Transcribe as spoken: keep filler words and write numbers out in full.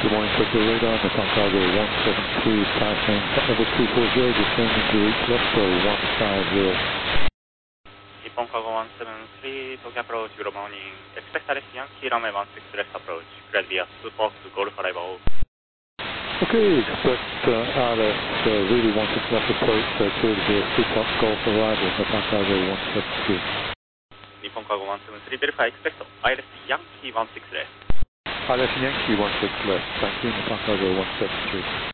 Good morning, Tokyo Radar, Nippon Cargo one seven three, passing level two four zero, descending to reach Lesto one five zero. Nippon Cargo one seven three, Tokyo approach, good morning. Expect Alice Yankee, runway one six left approach. Clear via two fox, Golf five zero. Okay, expect uh, Alice, uh, really one six left approach, uh, clear via two fox, Golf arrival, Nippon Cargo one seven three. Nippon Cargo one seven three, verify, expect Alice Yankee one six left. Alice Yankee one six left, thank you, Nippon Cargo one seven three.